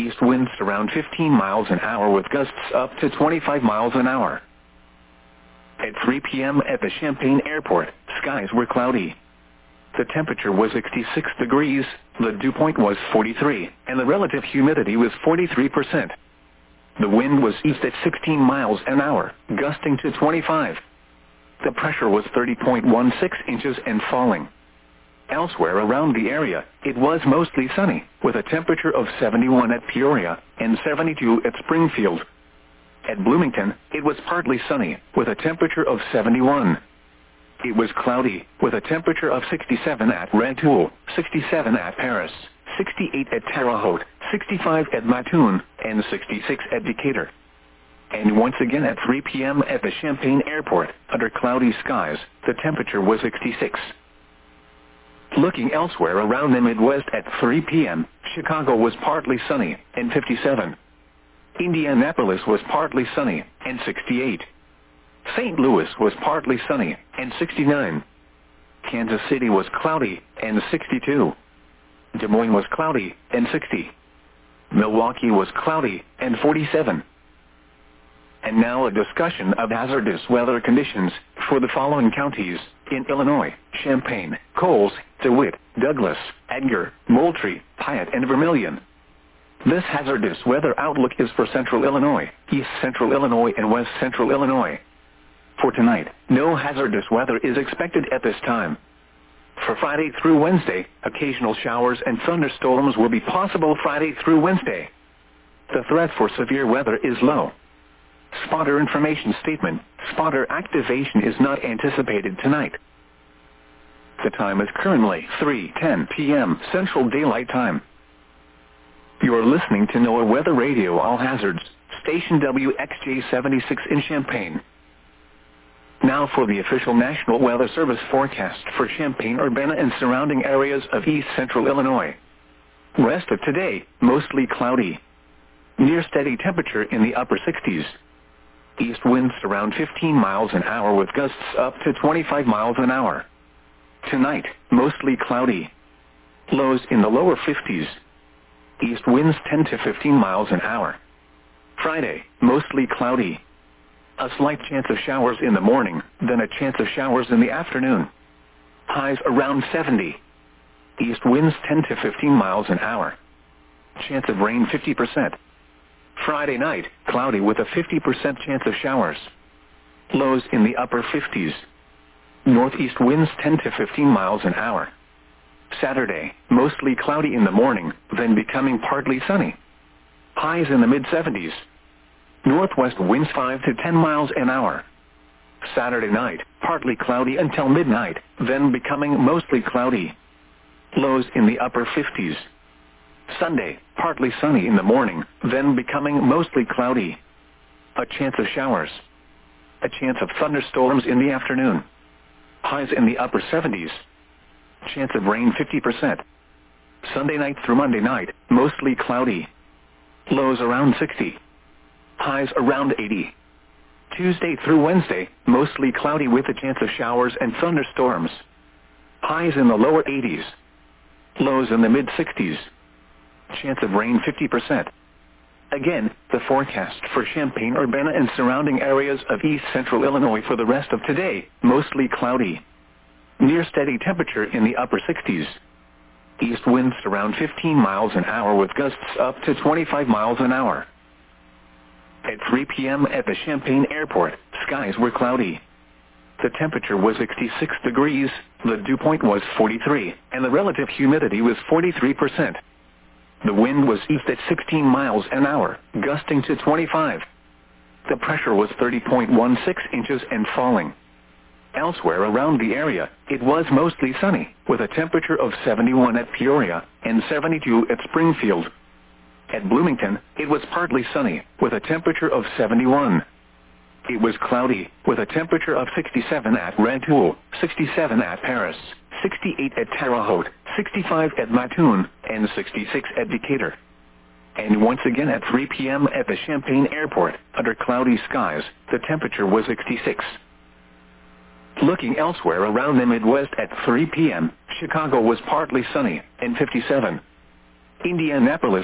East winds around 15 miles an hour with gusts up to 25 miles an hour. At 3 p.m. at the Champaign Airport, skies were cloudy. The temperature was 66 degrees, the dew point was 43, and the relative humidity was 43%. The wind was east at 16 miles an hour, gusting to 25. The pressure was 30.16 inches and falling. Elsewhere around the area, it was mostly sunny, with a temperature of 71 at Peoria and 72 at Springfield. At Bloomington, it was partly sunny, with a temperature of 71. It was cloudy, with a temperature of 67 at Rantoul, 67 at Paris, 68 at Terre Haute, 65 at Mattoon, and 66 at Decatur. And once again at 3 p.m. at the Champaign Airport, under cloudy skies, the temperature was 66. Looking elsewhere around the Midwest at 3 p.m., Chicago was partly sunny, and 57. Indianapolis was partly sunny, and 68. St. Louis was partly sunny, and 69. Kansas City was cloudy, and 62. Des Moines was cloudy, and 60. Milwaukee was cloudy, and 47. And now a discussion of hazardous weather conditions for the following counties in Illinois: Champaign, Coles, DeWitt, Douglas, Edgar, Moultrie, Piatt, and Vermilion. This hazardous weather outlook is for Central Illinois, East Central Illinois, and West Central Illinois. For tonight, no hazardous weather is expected at this time. For Friday through Wednesday, occasional showers and thunderstorms will be possible Friday through Wednesday. The threat for severe weather is low. Spotter information statement: spotter activation is not anticipated tonight. The time is currently 3:10 p.m. Central Daylight Time. You are listening to NOAA Weather Radio All Hazards, station WXJ-76 in Champaign. Now for the official National Weather Service forecast for Champaign, Urbana, and surrounding areas of East Central Illinois. Rest of today, mostly cloudy. Near steady temperature in the upper 60s. East winds around 15 miles an hour with gusts up to 25 miles an hour. Tonight, mostly cloudy. Lows in the lower 50s. East winds 10 to 15 miles an hour. Friday, mostly cloudy. A slight chance of showers in the morning, then a chance of showers in the afternoon. Highs around 70. East winds 10 to 15 miles an hour. Chance of rain 50%. Friday night, cloudy with a 50% chance of showers. Lows in the upper 50s. Northeast winds 10 to 15 miles an hour. Saturday, mostly cloudy in the morning, then becoming partly sunny. Highs in the mid-70s. Northwest winds 5 to 10 miles an hour. Saturday night, partly cloudy until midnight, then becoming mostly cloudy. Lows in the upper 50s. Sunday, partly sunny in the morning, then becoming mostly cloudy. A chance of showers. A chance of thunderstorms in the afternoon. Highs in the upper 70s. Chance of rain 50%. Sunday night through Monday night, mostly cloudy. Lows around 60. Highs around 80. Tuesday through Wednesday, mostly cloudy with a chance of showers and thunderstorms. Highs in the lower 80s. Lows in the mid-60s. Chance of rain 50%. Again, the forecast for Champaign, Urbana, and surrounding areas of East Central Illinois for the rest of today, mostly cloudy. Near steady temperature in the upper 60s. East winds around 15 miles an hour with gusts up to 25 miles an hour. At 3 p.m. at the Champaign Airport, skies were cloudy. The temperature was 66 degrees, the dew point was 43, and the relative humidity was 43%. The wind was east at 16 miles an hour, gusting to 25. The pressure was 30.16 inches and falling. Elsewhere around the area, it was mostly sunny, with a temperature of 71 at Peoria and 72 at Springfield. At Bloomington, it was partly sunny, with a temperature of 71. It was cloudy, with a temperature of 67 at Rantoul, 67 at Paris, 68 at Terre Haute, 65 at Mattoon, and 66 at Decatur. And once again at 3 p.m. at the Champaign Airport, under cloudy skies, the temperature was 66. Looking elsewhere around the Midwest at 3 p.m., Chicago was partly sunny, and 57. Indianapolis